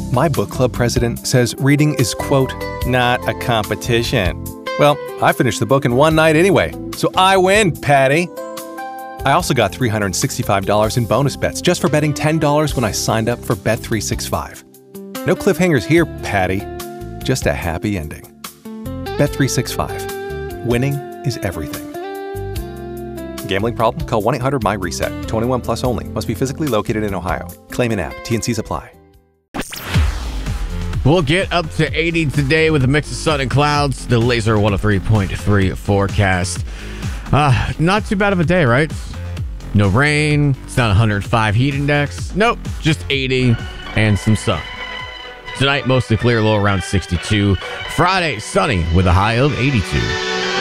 My book club president says reading is, quote, not a competition. Well, I finished the book in one night anyway, so I win, Patty. I also got $365 in bonus bets just for betting $10 when I signed up for Bet365. No cliffhangers here, Patty. Just a happy ending. Bet365. Winning is everything. Gambling problem? Call 1-800-MY-RESET. 21 plus only. Must be physically located in Ohio. Claim in app. T&Cs apply. We'll get up to 80 today with a mix of sun and clouds. The Laser 103.3 forecast. Not too bad of a day, right? No rain. It's not 105 heat index. Nope, just 80 and some sun. Tonight, mostly clear, low around 62. Friday, sunny with a high of 82.